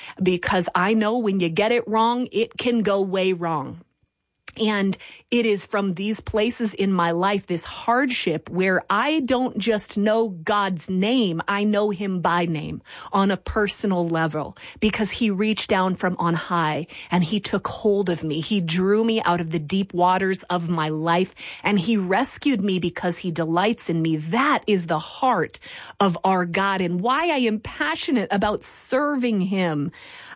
because I know when you get it wrong, it can go way wrong. And it is from these places in my life, this hardship where I don't just know God's name, I know him by name on a personal level, because he reached down from on high and he took hold of me. He drew me out of the deep waters of my life and he rescued me because he delights in me. That is the heart of our God and why I am passionate about serving him.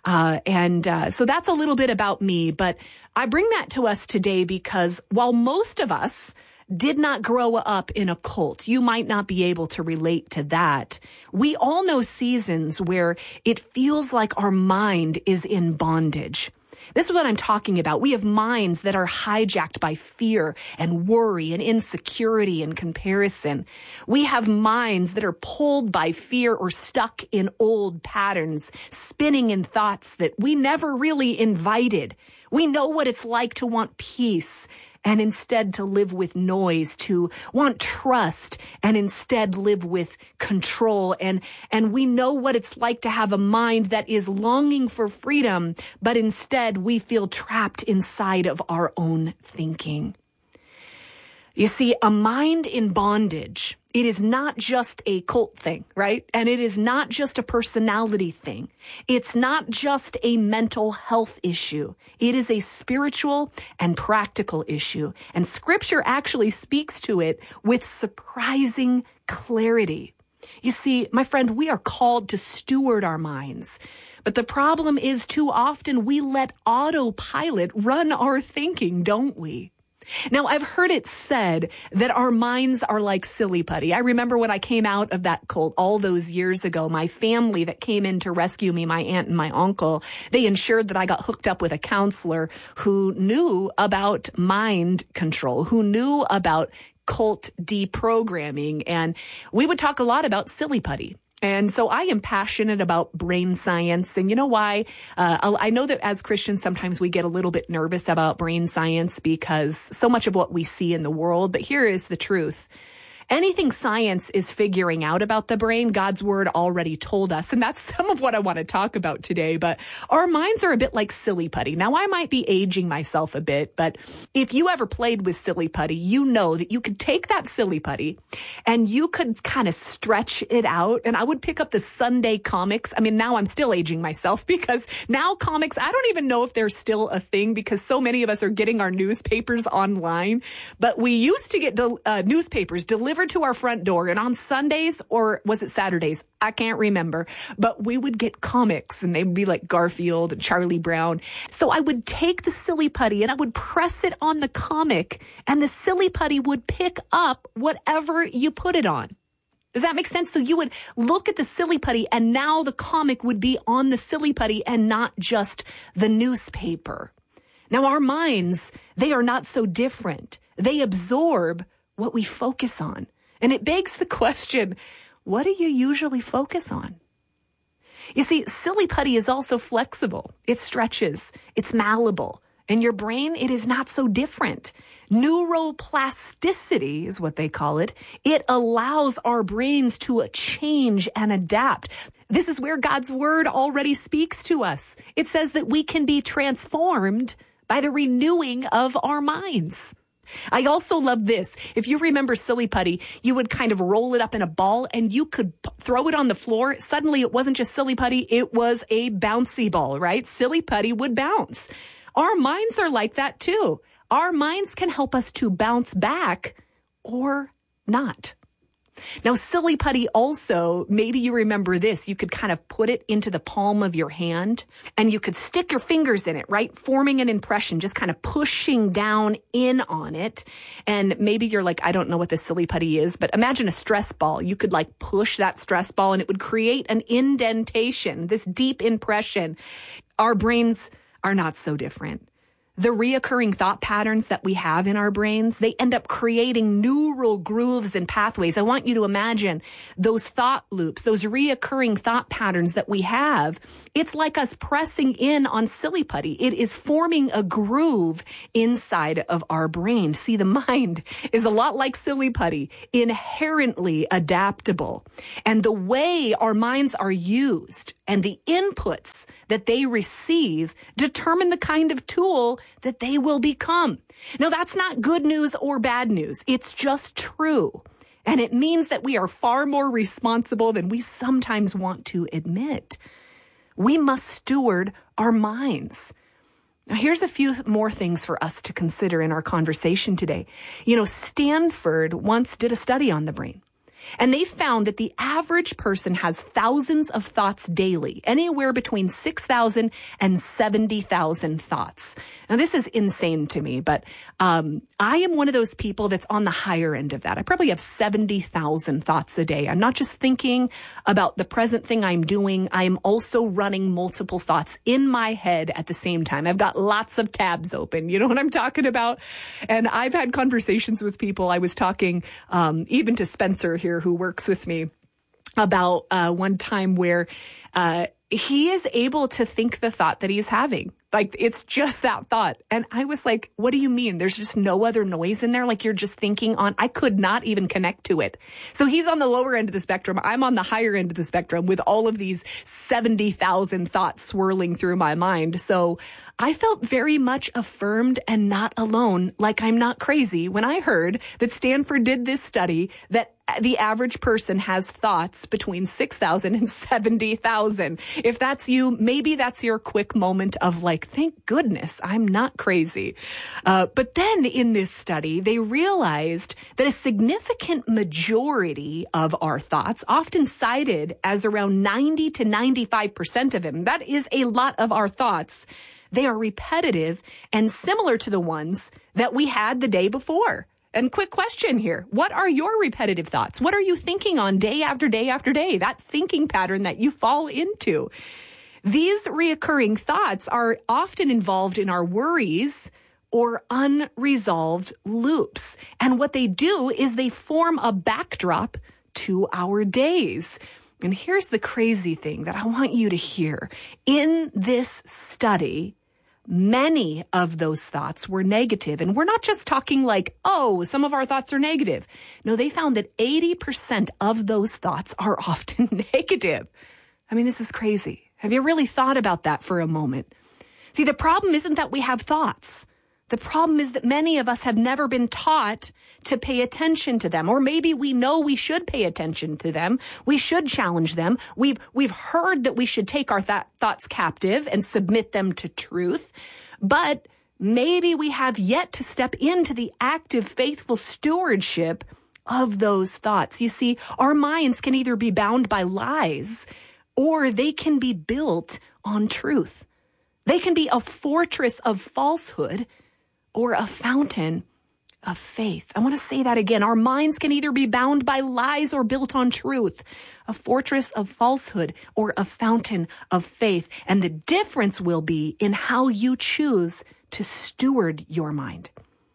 So that's a little bit about me, but I bring that to us today because while most of us did not grow up in a cult, you might not be able to relate to that. We all know seasons where it feels like our mind is in bondage. This is what I'm talking about. We have minds that are hijacked by fear and worry and insecurity and comparison. We have minds that are pulled by fear or stuck in old patterns, spinning in thoughts that we never really invited. We know what it's like to want peace and instead to live with noise, to want trust and instead live with control. And we know what it's like to have a mind that is longing for freedom, but instead we feel trapped inside of our own thinking. You see, a mind in bondage, it is not just a cult thing, right? And it is not just a personality thing. It's not just a mental health issue. It is a spiritual and practical issue. And scripture actually speaks to it with surprising clarity. You see, my friend, we are called to steward our minds. But the problem is too often we let autopilot run our thinking, don't we? Now, I've heard it said that our minds are like silly putty. I remember when I came out of that cult all those years ago, my family that came in to rescue me, my aunt and my uncle, they ensured that I got hooked up with a counselor who knew about mind control, who knew about cult deprogramming. And we would talk a lot about silly putty. And so I am passionate about brain science. And you know why? I know that as Christians, sometimes we get a little bit nervous about brain science because so much of what we see in the world. But here is the truth. Anything science is figuring out about the brain, God's word already told us. And that's some of what I want to talk about today. But our minds are a bit like silly putty. Now, I might be aging myself a bit, but if you ever played with silly putty, you know that you could take that silly putty and you could kind of stretch it out. And I would pick up the Sunday comics. I mean, now I'm still aging myself because now comics, I don't even know if they're still a thing because so many of us are getting our newspapers online. But we used to get newspapers delivered to our front door, and on Sundays, or was it Saturdays? I can't remember, but we would get comics and they would be like Garfield and Charlie Brown. So I would take the silly putty and I would press it on the comic and the silly putty would pick up whatever you put it on. Does that make sense? So you would look at the silly putty and now the comic would be on the silly putty and not just the newspaper. Now our minds, they are not so different. They absorb what we focus on. And it begs the question, what do you usually focus on? You see, silly putty is also flexible. It stretches. It's malleable. And your brain, it is not so different. Neuroplasticity is what they call it. It allows our brains to change and adapt. This is where God's word already speaks to us. It says that we can be transformed by the renewing of our minds. I also love this. If you remember silly putty, you would kind of roll it up in a ball and you could throw it on the floor. Suddenly it wasn't just silly putty. It was a bouncy ball, right? Silly putty would bounce. Our minds are like that too. Our minds can help us to bounce back or not. Now, silly putty also, maybe you remember this, you could kind of put it into the palm of your hand and you could stick your fingers in it, right? Forming an impression, just kind of pushing down in on it. And maybe you're like, I don't know what this silly putty is, but imagine a stress ball. You could like push that stress ball and it would create an indentation, this deep impression. Our brains are not so different. the reoccurring thought patterns that we have in our brains, they end up creating neural grooves and pathways. I want you to imagine those thought loops, those reoccurring thought patterns that we have. It's like us pressing in on silly putty. It is forming a groove inside of our brain. See, the mind is a lot like silly putty, inherently adaptable. And the way our minds are used and the inputs that they receive determine the kind of tool that they will become. Now, that's not good news or bad news. It's just true. And it means that we are far more responsible than we sometimes want to admit. We must steward our minds. Now, here's a few more things for us to consider in our conversation today. You know, Stanford once did a study on the brain. And they found that the average person has thousands of thoughts daily, anywhere between 6,000 and 70,000 thoughts. Now, this is insane to me, but I am one of those people that's on the higher end of that. I probably have 70,000 thoughts a day. I'm not just thinking about the present thing I'm doing. I'm also running multiple thoughts in my head at the same time. I've got lots of tabs open. You know what I'm talking about? And I've had conversations with people. I was talking even to Spencer here, who works with me, about one time where he is able to think the thought that he's having. Like, it's just that thought. And I was like, what do you mean? There's just no other noise in there? Like, you're just thinking on, I could not even connect to it. So he's on the lower end of the spectrum. I'm on the higher end of the spectrum with all of these 70,000 thoughts swirling through my mind. So I felt very much affirmed and not alone, like I'm not crazy, when I heard that Stanford did this study that the average person has thoughts between 6,000 and 70,000. If that's you, maybe that's your quick moment of like, thank goodness I'm not crazy. But then in this study, they realized that a significant majority of our thoughts, often cited as around 90 to 95% of them, that is a lot of our thoughts, they are repetitive and similar to the ones that we had the day before. And quick question here. What are your repetitive thoughts? What are you thinking on day after day after day? That thinking pattern that you fall into. These reoccurring thoughts are often involved in our worries or unresolved loops. And what they do is they form a backdrop to our days. And here's the crazy thing that I want you to hear. In this study, many of those thoughts were negative. And we're not just talking like, oh, some of our thoughts are negative. No, they found that 80% of those thoughts are often negative. I mean, this is crazy. Have you really thought about that for a moment? See, the problem isn't that we have thoughts. The problem is that many of us have never been taught to pay attention to them. Or maybe we know we should pay attention to them. We should challenge them. We've heard that we should take our thoughts captive and submit them to truth. But maybe we have yet to step into the active, faithful stewardship of those thoughts. You see, our minds can either be bound by lies or they can be built on truth. They can be a fortress of falsehood or a fountain of faith. I want to say that again. Our minds can either be bound by lies or built on truth, a fortress of falsehood or a fountain of faith. And the difference will be in how you choose to steward your mind.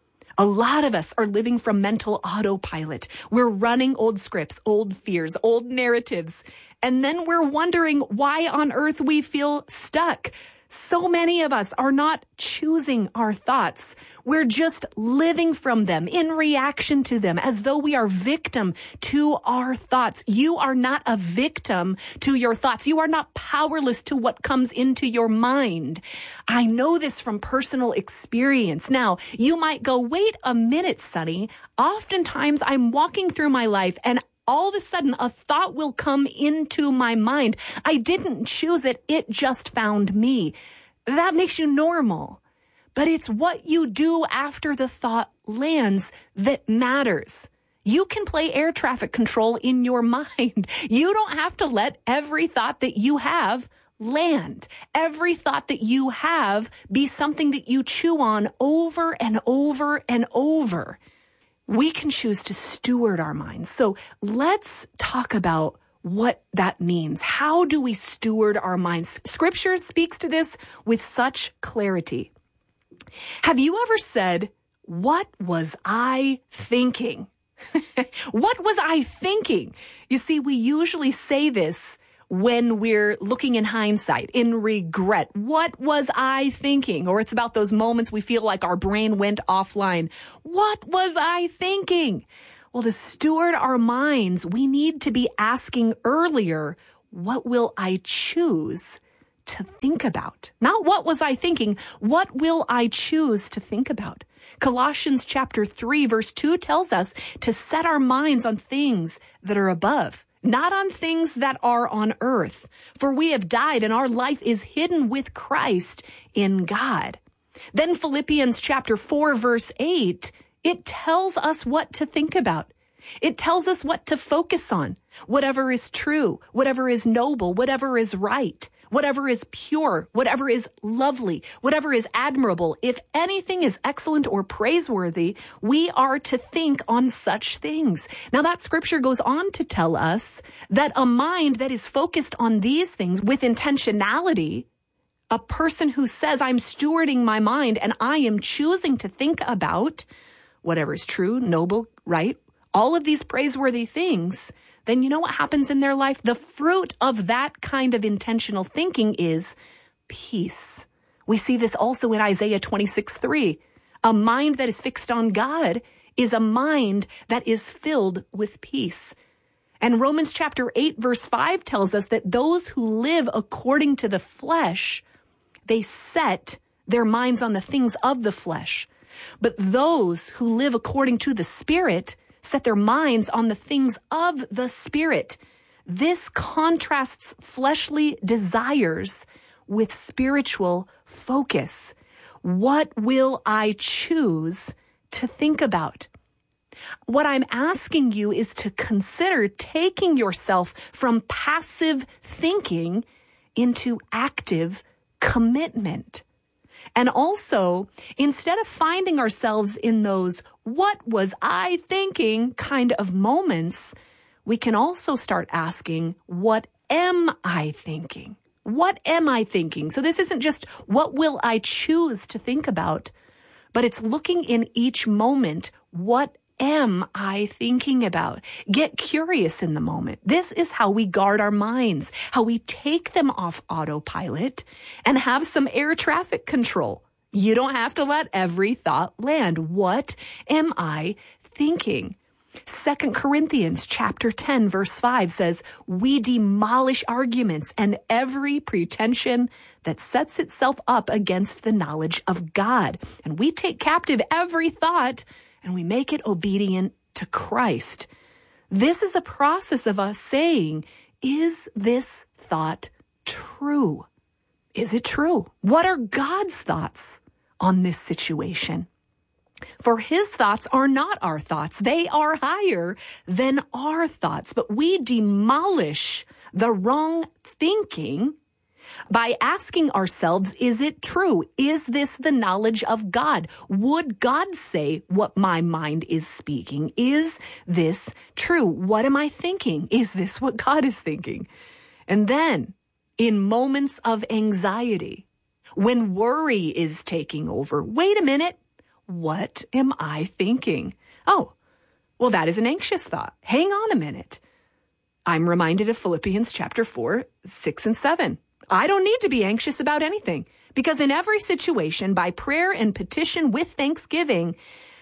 A lot of us are living from mental autopilot. We're running old scripts, old fears, old narratives, and then we're wondering why on earth we feel stuck. So many of us are not choosing our thoughts. We're just living from them, in reaction to them, as though we are victim to our thoughts. You are not a victim to your thoughts. You are not powerless to what comes into your mind. I know this from personal experience. Now, you might go, wait a minute, Sunny. Oftentimes I'm walking through my life and all of a sudden, a thought will come into my mind. I didn't choose it. It just found me. That makes you normal. But it's what you do after the thought lands that matters. You can play air traffic control in your mind. You don't have to let every thought that you have land. Every thought that you have be something that you chew on over and over and over. We can choose to steward our minds. So let's talk about what that means. How do we steward our minds? Scripture speaks to this with such clarity. Have you ever said, what was I thinking? What was I thinking? You see, we usually say this when we're looking in hindsight, in regret. What was I thinking? Or it's about those moments we feel like our brain went offline. What was I thinking? Well, to steward our minds, we need to be asking earlier, what will I choose to think about? Not what was I thinking, what will I choose to think about? Colossians chapter 3 verse 2 tells us to set our minds on things that are above, not on things that are on earth. For we have died and our life is hidden with Christ in God. Then Philippians chapter 4 verse 8, it tells us what to think about. It tells us what to focus on. Whatever is true, whatever is noble, whatever is right, whatever is pure, whatever is lovely, whatever is admirable, if anything is excellent or praiseworthy, we are to think on such things. Now that scripture goes on to tell us that a mind that is focused on these things with intentionality, a person who says, I'm stewarding my mind and I am choosing to think about whatever is true, noble, right, all of these praiseworthy things, then you know what happens in their life? The fruit of that kind of intentional thinking is peace. We see this also in Isaiah 26:3. A mind that is fixed on God is a mind that is filled with peace. And Romans chapter 8 verse 5 tells us that those who live according to the flesh, they set their minds on the things of the flesh. But those who live according to the Spirit set their minds on the things of the Spirit. This contrasts fleshly desires with spiritual focus. What will I choose to think about? What I'm asking you is to consider taking yourself from passive thinking into active commitment. And also, instead of finding ourselves in those what was I thinking kind of moments, we can also start asking, what am I thinking? What am I thinking? So this isn't just what will I choose to think about, but it's looking in each moment, what am I thinking about? Get curious in the moment. This is how we guard our minds, how we take them off autopilot and have some air traffic control. You don't have to let every thought land. What am I thinking? 2 Corinthians chapter 10 verse 5 says, we demolish arguments and every pretension that sets itself up against the knowledge of God. And we take captive every thought and we make it obedient to Christ. This is a process of us saying, is this thought true? Is it true? What are God's thoughts on this situation? For his thoughts are not our thoughts. They are higher than our thoughts. But we demolish the wrong thinking by asking ourselves, is it true? Is this the knowledge of God? Would God say what my mind is speaking? Is this true? What am I thinking? Is this what God is thinking? And then, in moments of anxiety, when worry is taking over, wait a minute, what am I thinking? Oh, well, that is an anxious thought. Hang on a minute. I'm reminded of Philippians chapter 4, 6 and 7. I don't need to be anxious about anything because in every situation, by prayer and petition with thanksgiving,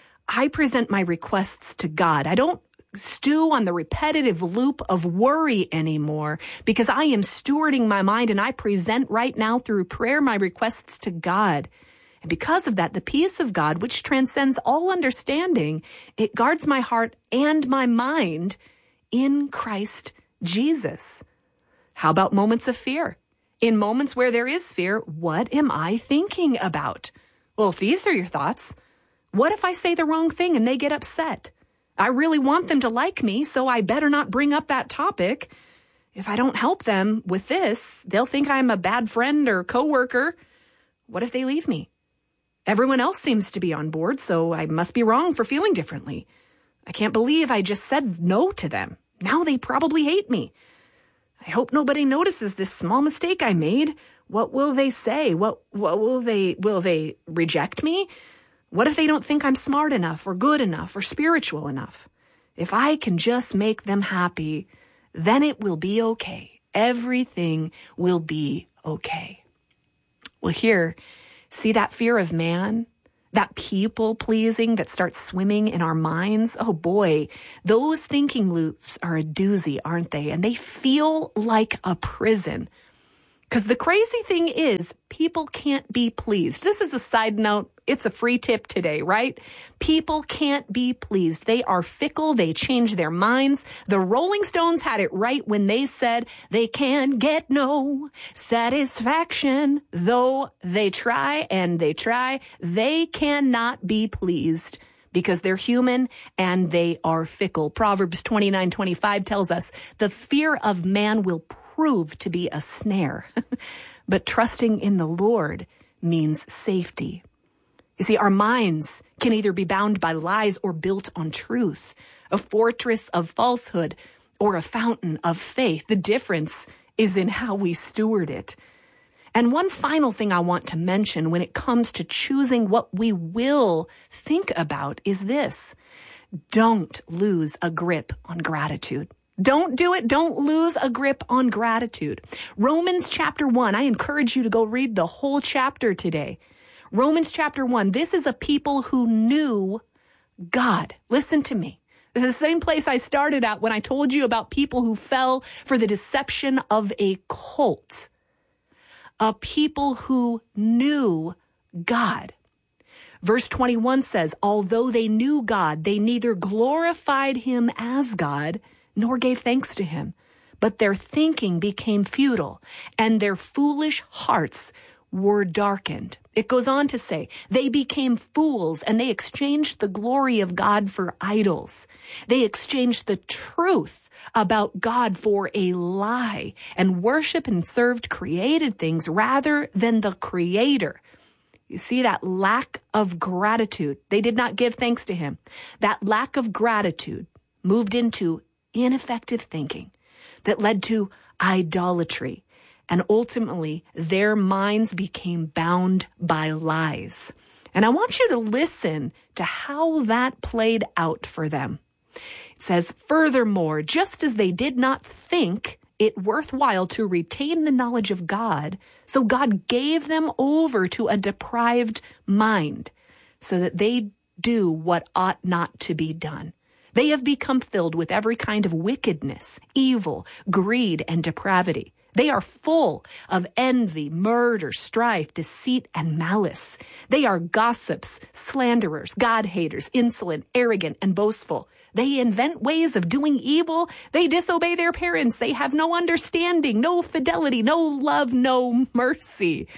I present my requests to God. I don't stew on the repetitive loop of worry anymore because I am stewarding my mind and I present right now through prayer my requests to God. And because of that, the peace of God, which transcends all understanding, it guards my heart and my mind in Christ Jesus. How about moments of fear? In moments where there is fear, what am I thinking about? Well, if these are your thoughts, what if I say the wrong thing and they get upset? I really want them to like me, so I better not bring up that topic. If I don't help them with this, they'll think I'm a bad friend or coworker. What if they leave me? Everyone else seems to be on board, so I must be wrong for feeling differently. I can't believe I just said no to them. Now they probably hate me. I hope nobody notices this small mistake I made. What will they say? What will they reject me? What if they don't think I'm smart enough or good enough or spiritual enough? If I can just make them happy, then it will be okay. Everything will be okay. Well, here, see that fear of man? That people pleasing that starts swimming in our minds? Oh boy, those thinking loops are a doozy, aren't they? And they feel like a prison. Because the crazy thing is, people can't be pleased. This is a side note. It's a free tip today, right? People can't be pleased. They are fickle. They change their minds. The Rolling Stones had it right when they said they can get no satisfaction. Though they try and they try, they cannot be pleased because they're human and they are fickle. Proverbs 29:25 tells us the fear of man will prove to be a snare, but trusting in the Lord means safety. You see, our minds can either be bound by lies or built on truth, a fortress of falsehood or a fountain of faith. The difference is in how we steward it. And one final thing I want to mention when it comes to choosing what we will think about is this. Don't lose a grip on gratitude. Don't do it. Don't lose a grip on gratitude. Romans chapter 1, I encourage you to go read the whole chapter today. Romans chapter 1, this is a people who knew God. Listen to me. This is the same place I started at when I told you about people who fell for the deception of a cult. A people who knew God. Verse 21 says, although they knew God, they neither glorified him as God, nor gave thanks to him. But their thinking became futile, and their foolish hearts were darkened. It goes on to say, they became fools, and they exchanged the glory of God for idols. They exchanged the truth about God for a lie, and worshiped and served created things rather than the Creator. You see that lack of gratitude. They did not give thanks to him. That lack of gratitude moved into ineffective thinking that led to idolatry. And ultimately, their minds became bound by lies. And I want you to listen to how that played out for them. It says, furthermore, just as they did not think it worthwhile to retain the knowledge of God, so God gave them over to a deprived mind so that they do what ought not to be done. They have become filled with every kind of wickedness, evil, greed, and depravity. They are full of envy, murder, strife, deceit, and malice. They are gossips, slanderers, God-haters, insolent, arrogant, and boastful. They invent ways of doing evil. They disobey their parents. They have no understanding, no fidelity, no love, no mercy.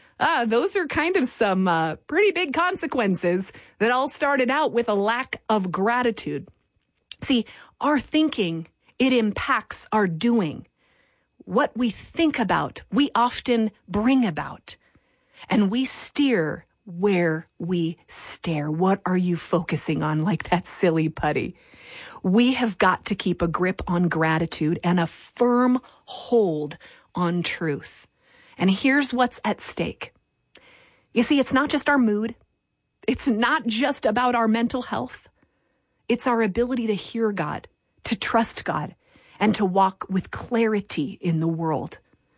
Those are kind of some pretty big consequences that all started out with a lack of gratitude. See, our thinking, it impacts our doing. What we think about, we often bring about. And we steer where we stare. What are you focusing on like that silly putty? We have got to keep a grip on gratitude and a firm hold on truth. And here's what's at stake. You see, it's not just our mood. It's not just about our mental health. It's our ability to hear God, to trust God, and to walk with clarity in the world.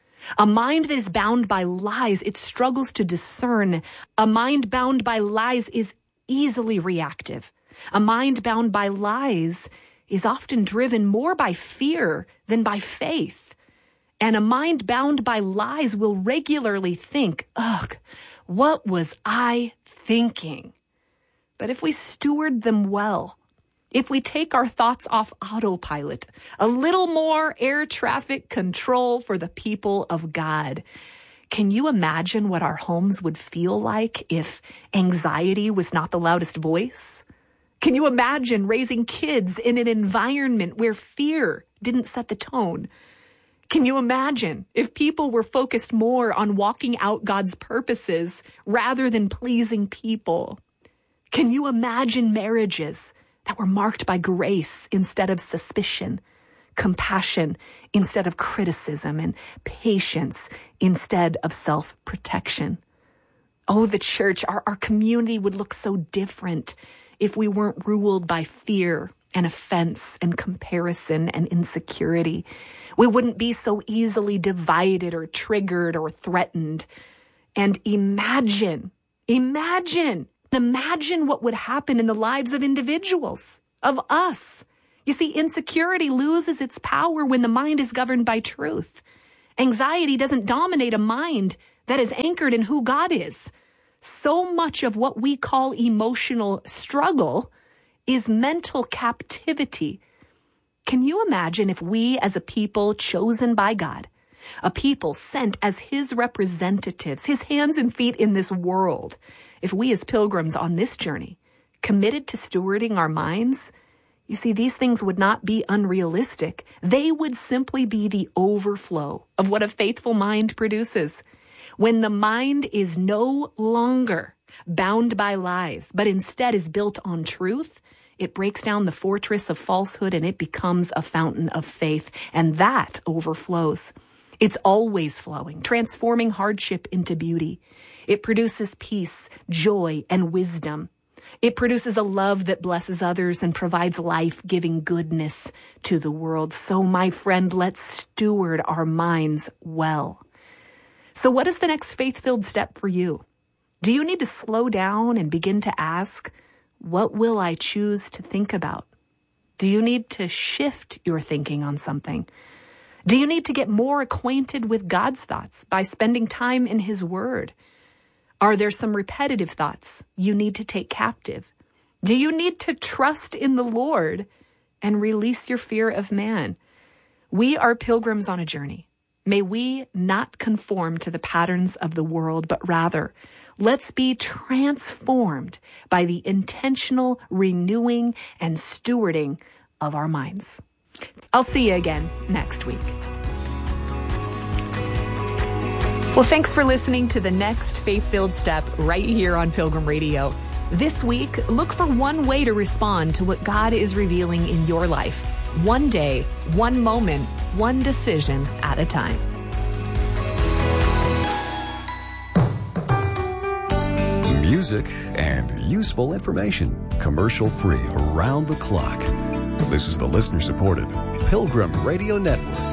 A mind that is bound by lies, it struggles to discern. A mind bound by lies is easily reactive. A mind bound by lies is often driven more by fear than by faith. And a mind bound by lies will regularly think, ugh, what was I thinking? But if we steward them well, if we take our thoughts off autopilot, a little more air traffic control for the people of God, can you imagine what our homes would feel like if anxiety was not the loudest voice? Can you imagine raising kids in an environment where fear didn't set the tone? Can you imagine if people were focused more on walking out God's purposes rather than pleasing people? Can you imagine marriages that were marked by grace instead of suspicion? compassion instead of criticism, and patience instead of self-protection. Oh, the church, our community would look so different if we weren't ruled by fear and offense and comparison and insecurity. We wouldn't be so easily divided or triggered or threatened. And imagine what would happen in the lives of individuals, of us. You see, insecurity loses its power when the mind is governed by truth. Anxiety doesn't dominate a mind that is anchored in who God is. So much of what we call emotional struggle is mental captivity. Can you imagine if we, as a people chosen by God, a people sent as his representatives, his hands and feet in this world, if we as pilgrims on this journey committed to stewarding our minds, you see, these things would not be unrealistic. They would simply be the overflow of what a faithful mind produces. When the mind is no longer bound by lies, but instead is built on truth, it breaks down the fortress of falsehood and it becomes a fountain of faith. And that overflows. It's always flowing, transforming hardship into beauty. It produces peace, joy, and wisdom. It produces a love that blesses others and provides life-giving goodness to the world. So, my friend, let's steward our minds well. So what is the next faith-filled step for you? Do you need to slow down and begin to ask, what will I choose to think about? Do you need to shift your thinking on something? Do you need to get more acquainted with God's thoughts by spending time in his word? Are there some repetitive thoughts you need to take captive? Do you need to trust in the Lord and release your fear of man? We are pilgrims on a journey. May we not conform to the patterns of the world, but rather, let's be transformed by the intentional renewing and stewarding of our minds. I'll see you again next week. Well, thanks for listening to the next Faith-Filled Step right here on Pilgrim Radio. This week, look for one way to respond to what God is revealing in your life. One day, one moment, one decision at a time. Music and useful information, commercial-free around the clock. This is the listener-supported Pilgrim Radio Network.